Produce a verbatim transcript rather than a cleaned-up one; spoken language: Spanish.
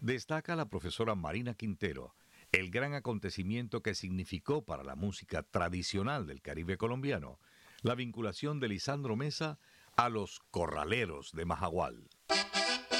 destaca la profesora Marina Quintero el gran acontecimiento que significó para la música tradicional del Caribe colombiano la vinculación de Lisandro Mesa a los Corraleros de Majagual.